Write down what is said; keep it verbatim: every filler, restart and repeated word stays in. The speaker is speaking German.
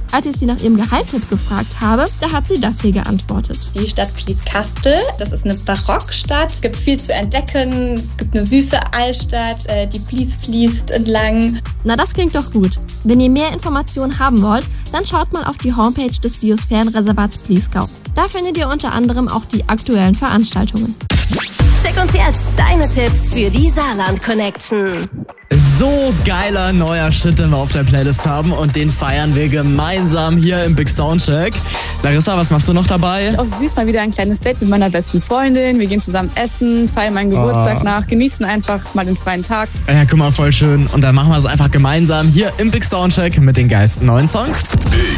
Als ich sie nach ihrem Geheimtipp gefragt habe, da hat sie das hier geantwortet. Die Stadt Plieskastel, das ist eine Barockstadt. Es gibt viel zu entdecken. Es gibt eine süße Altstadt, die Plies fließt entlang. Na, das klingt doch gut. Wenn ihr mehr Informationen haben wollt, dann schaut mal auf die Homepage des Biosphärenreservats Plieskau. Da findet ihr unter anderem auch die aktuellen Veranstaltungen. Check uns jetzt deine Tipps für die Saarland Connection. So geiler neuer Shit, den wir auf der Playlist haben und den feiern wir gemeinsam hier im Big Soundcheck. Larissa, was machst du noch dabei? Auch süß, mal wieder ein kleines Date mit meiner besten Freundin. Wir gehen zusammen essen, feiern meinen Geburtstag oh. nach, genießen einfach mal den freien Tag. Ja, guck mal, voll schön. Und dann machen wir es einfach gemeinsam hier im Big Soundcheck mit den geilsten neuen Songs. Big